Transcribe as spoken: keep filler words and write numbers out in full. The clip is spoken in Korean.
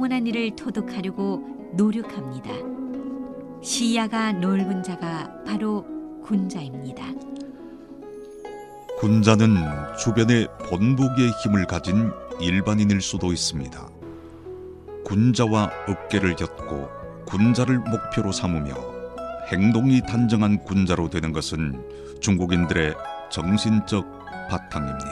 영원한 이를 토독하려고 노력합니다. 시야가 넓은 자가 바로 군자입니다. 군자는 주변에 본보기의 힘을 가진 일반인일 수도 있습니다. 군자와 어깨를 엮고 군자를 목표로 삼으며 행동이 단정한 군자로 되는 것은 중국인들의 정신적 바탕입니다.